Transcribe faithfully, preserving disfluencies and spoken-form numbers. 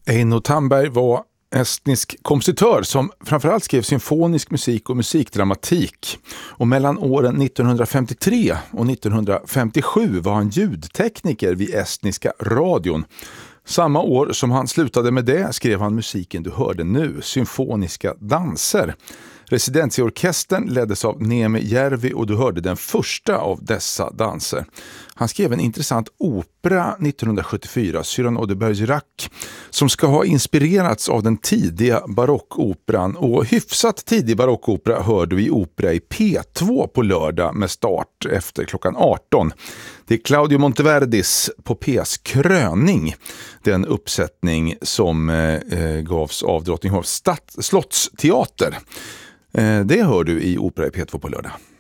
Eino Tamberg var estnisk kompositör som framförallt skrev symfonisk musik och musikdramatik. Och mellan åren nittonhundrafemtiotre och nittonhundrafemtiosju var han ljudtekniker vid estniska radion. Samma år som han slutade med det skrev han musiken du hörde nu, symfoniska danser. Residentieorkestern leddes av Neeme Järvi och du hörde den första av dessa danser. Han skrev en intressant opera nittonhundrasjuttiofyra, Cyrano de Bergerac, som ska ha inspirerats av den tidiga barockoperan. Och hyfsat tidig barockopera hör du i opera i P två på lördag med start efter klockan arton. Det är Claudio Monteverdis på P's Kröning, den uppsättning som eh, gavs av Drottningholms Slottsteater. Det hör du i opera i P två på lördag.